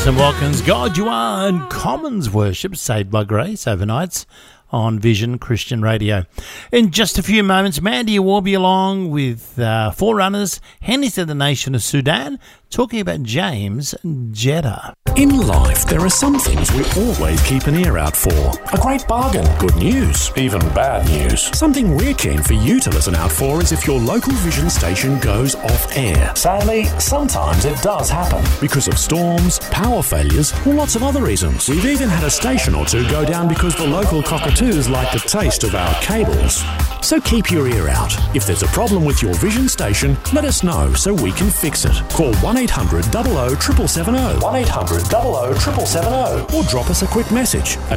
Alison Watkins, God You Are, and Commons Worship, Saved by Grace, overnights on Vision Christian Radio. In just a few moments, Mandy will be along with Forerunners, heading to the nation of Sudan, talking about James Jetta. In life, there are some things we always keep an ear out for. A great bargain, good news, even bad news. Something we're keen for you to listen out for is if your local Vision station goes off air. Sadly, sometimes it does happen because of storms, power failures, or lots of other reasons. We've even had a station or two go down because the local cockatoos like the taste of our cables. So keep your ear out. If there's a problem with your Vision station, let us know so we can fix it. Call 1-800 00 770, 1-800 00 770, or drop us a quick message at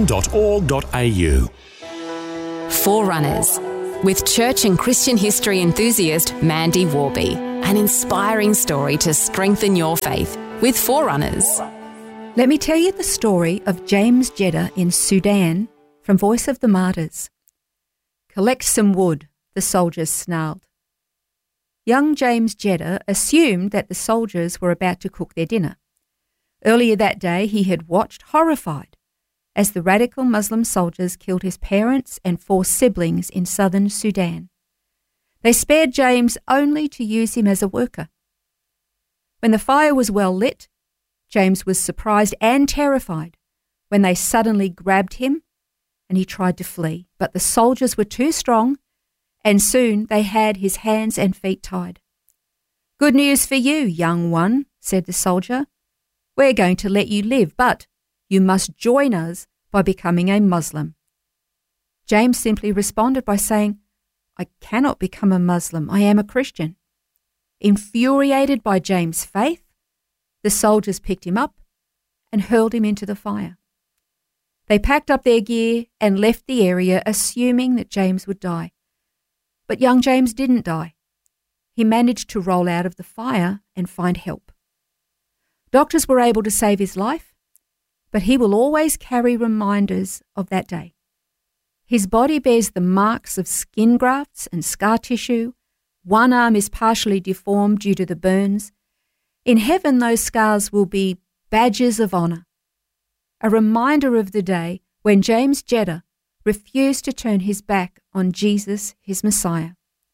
vision.org.au. Forerunners, with church and Christian history enthusiast Mandy Warby. An inspiring story to strengthen your faith with Forerunners. Let me tell you the story of James Jetta in Sudan from Voice of the Martyrs. Collect some wood, the soldiers snarled. Young James Jetta assumed that the soldiers were about to cook their dinner. Earlier that day, he had watched horrified as the radical Muslim soldiers killed his parents and 4 siblings in southern Sudan. They spared James only to use him as a worker. When the fire was well lit, James was surprised and terrified when they suddenly grabbed him and he tried to flee. But the soldiers were too strong, and soon they had his hands and feet tied. "Good news for you, young one," said the soldier. "We're going to let you live, but you must join us by becoming a Muslim." James simply responded by saying, "I cannot become a Muslim. I am a Christian." Infuriated by James' faith, the soldiers picked him up and hurled him into the fire. They packed up their gear and left the area, assuming that James would die. But young James didn't die. He managed to roll out of the fire and find help. Doctors were able to save his life, but he will always carry reminders of that day. His body bears the marks of skin grafts and scar tissue. One arm is partially deformed due to the burns. In heaven, those scars will be badges of honour, a reminder of the day when James Jetta refused to turn his back on Jesus, his Messiah.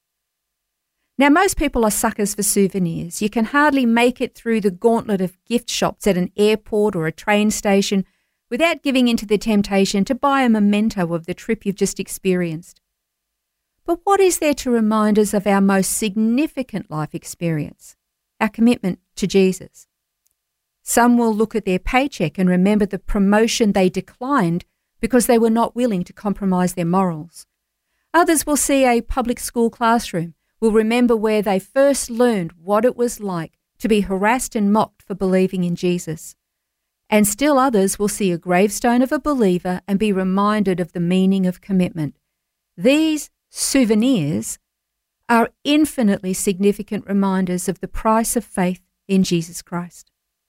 Now, most people are suckers for souvenirs. You can hardly make it through the gauntlet of gift shops at an airport or a train station without giving into the temptation to buy a memento of the trip you've just experienced. But what is there to remind us of our most significant life experience, our commitment to Jesus? Some will look at their paycheck and remember the promotion they declined because they were not willing to compromise their morals. Others will see a public school classroom, will remember where they first learned what it was like to be harassed and mocked for believing in Jesus. And still others will see a gravestone of a believer and be reminded of the meaning of commitment. These souvenirs are infinitely significant reminders of the price of faith in Jesus Christ.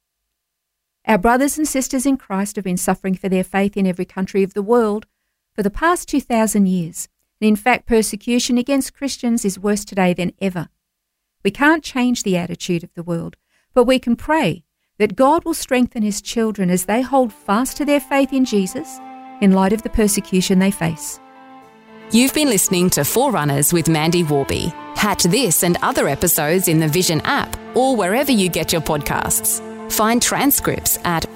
Our brothers and sisters in Christ have been suffering for their faith in every country of the world for the past 2,000 years. And in fact, persecution against Christians is worse today than ever. We can't change the attitude of the world, but we can pray that God will strengthen his children as they hold fast to their faith in Jesus in light of the persecution they face. You've been listening to Forerunners with Mandy Warby. Catch this and other episodes in the Vision app or wherever you get your podcasts. Find transcripts at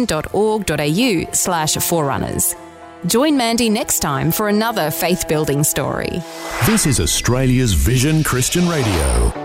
vision.org.au/forerunners. Join Mandy next time for another faith-building story. This is Australia's Vision Christian Radio.